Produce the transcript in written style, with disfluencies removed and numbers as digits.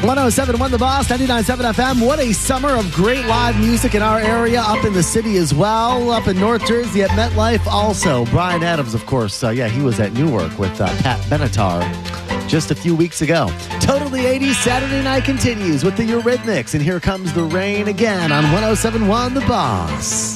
107.1 The Boss, 99.7 FM. What a summer of great live music in our area, up in the city as well, up in North Jersey at MetLife also. Bryan Adams, of course, he was at Newark with Pat Benatar just a few weeks ago. Totally 80s Saturday night continues with the Eurythmics, and here comes the rain again on 107.1 The Boss.